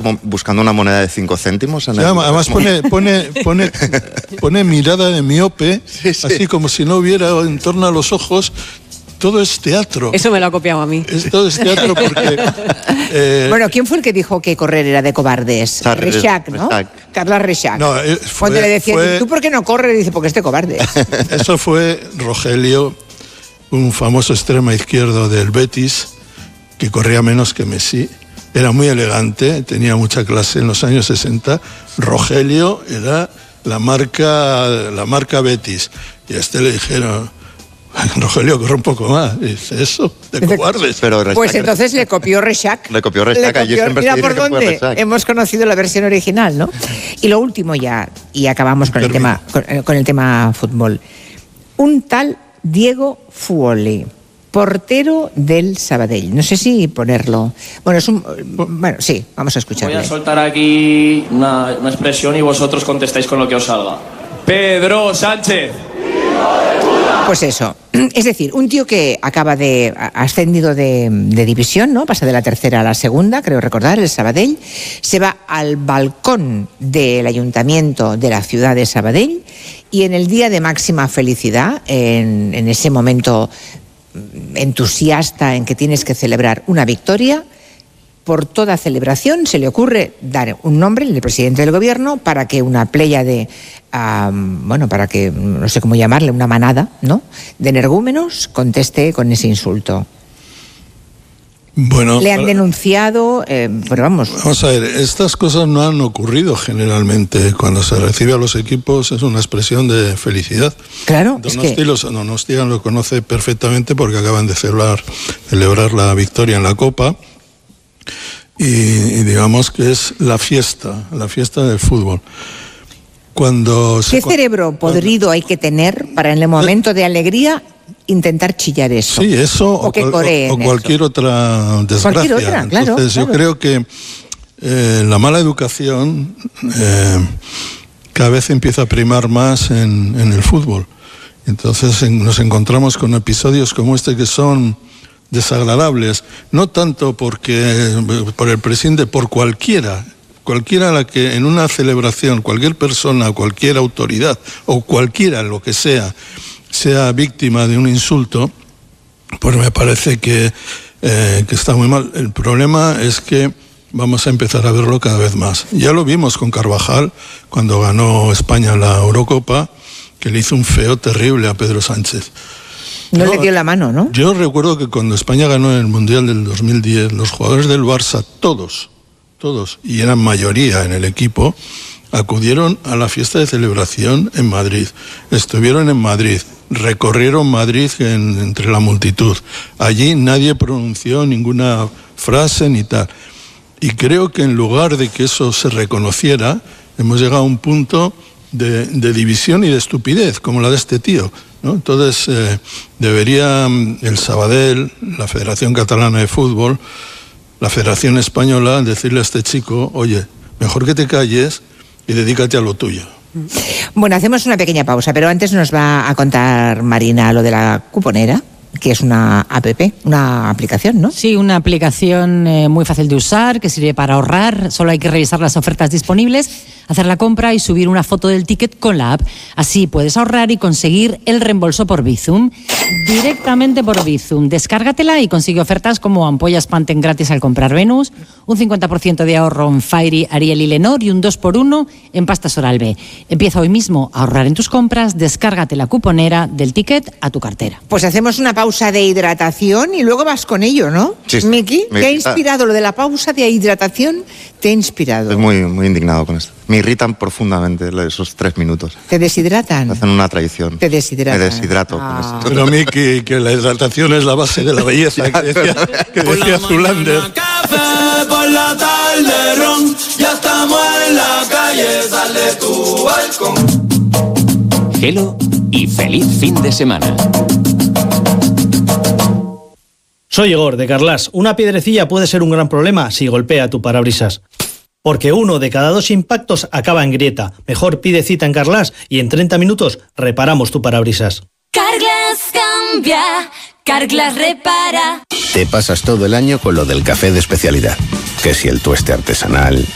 buscando una moneda de 5 céntimos. Además pone mirada de miope, sí. Así como si no hubiera en torno a los ojos. Todo es teatro. Eso me lo ha copiado a mí. Todo es teatro porque... Bueno, ¿quién fue el que dijo que correr era de cobardes? Rechac, ¿no? Carla Rechac. No, cuando le decía, ¿tú por qué no corres? Dice, porque es de cobardes. Eso fue Rogelio, un famoso extremo izquierdo del Betis, que corría menos que Messi. Era muy elegante, tenía mucha clase en los años 60. Rogelio era la marca Betis. Y a este le dijeron... Rogelio, corre un poco más. Dice, eso, de cobardes. Pero pues entonces le copió Rechac. Le copió Rechac. Mira por dónde hemos conocido la versión original, ¿no? Y lo último ya, y acabamos con el tema fútbol. Un tal Diego Fuoli, portero del Sabadell. No sé si ponerlo. Bueno, sí, vamos a escucharlo. Voy a soltar aquí una expresión y vosotros contestáis con lo que os salga. Pedro Sánchez. Pues eso, es decir, un tío que ha ascendido de división, ¿no? Pasa de la tercera a la segunda, creo recordar, el Sabadell, se va al balcón del ayuntamiento de la ciudad de Sabadell y en el día de máxima felicidad, en ese momento entusiasta en que tienes que celebrar una victoria, por toda celebración se le ocurre dar un nombre, el presidente del gobierno, para que una pléyade, para que, no sé cómo llamarle, una manada, ¿no?, de energúmenos conteste con ese insulto. Bueno, le han denunciado, pero vamos. Vamos a ver, estas cosas no han ocurrido generalmente. Cuando se recibe a los equipos es una expresión de felicidad. Claro. Donostia lo conoce perfectamente porque acaban de celebrar la victoria en la Copa. Y digamos que es la fiesta del fútbol. ¿Qué cerebro podrido hay que tener para en el momento de alegría intentar chillar eso? Sí, eso o cualquier otra desgracia. Cualquier otra, claro. Entonces yo creo que la mala educación cada vez empieza a primar más en el fútbol. Entonces nos encontramos con episodios como este que son desagradables, no tanto por el presidente, por cualquiera a la que en una celebración, cualquier persona, cualquier autoridad o cualquiera, lo que sea víctima de un insulto, pues me parece que está muy mal. El problema es que vamos a empezar a verlo cada vez más. Ya lo vimos con Carvajal cuando ganó España la Eurocopa, que le hizo un feo terrible a Pedro Sánchez. No le dio la mano, ¿no? Yo recuerdo que cuando España ganó en el Mundial del 2010, los jugadores del Barça, todos, y eran mayoría en el equipo, acudieron a la fiesta de celebración en Madrid. Estuvieron en Madrid, recorrieron Madrid entre la multitud. Allí nadie pronunció ninguna frase ni tal. Y creo que en lugar de que eso se reconociera, hemos llegado a un punto de división y de estupidez, como la de este tío, ¿no? Entonces, debería el Sabadell, la Federación Catalana de Fútbol, la Federación Española, decirle a este chico, oye, mejor que te calles y dedícate a lo tuyo. Bueno, hacemos una pequeña pausa, pero antes nos va a contar Marina lo de la cuponera, que es una app, una aplicación, ¿no? Sí, una aplicación muy fácil de usar, que sirve para ahorrar. Solo hay que revisar las ofertas disponibles, hacer la compra y subir una foto del ticket con la app. Así puedes ahorrar y conseguir el reembolso por Bizum. Directamente por Bizum. Descárgatela y consigue ofertas como ampollas Pantene gratis al comprar Venus, un 50% de ahorro en Fairy, Ariel y Lenor y un 2x1 en pastas Oral-B. Empieza hoy mismo a ahorrar en tus compras, descárgate la cuponera del ticket a tu cartera. Pues hacemos una pausa de hidratación y luego vas con ello, ¿no? Sí, Miki, ¿te ha inspirado lo de la pausa de hidratación? ¿Te ha inspirado? Estoy muy, muy indignado con esto. Me irritan profundamente esos 3 minutos. ¿Te deshidratan? Hacen una traición. ¿Te deshidratan? Me deshidrato con esto. Pero a mí que la hidratación es la base de la belleza, que decía Zulander. Por la tarde ron, ya estamos en la calle, sale tu balcón. Gelo y feliz fin de semana. Soy Igor, de Carlas. Una piedrecilla puede ser un gran problema si golpea tu parabrisas. Porque 1 de cada 2 impactos acaba en grieta. Mejor pide cita en Carlas y en 30 minutos reparamos tu parabrisas. Carglass cambia, Carglass repara. Te pasas todo el año con lo del café de especialidad. Que si el tueste artesanal,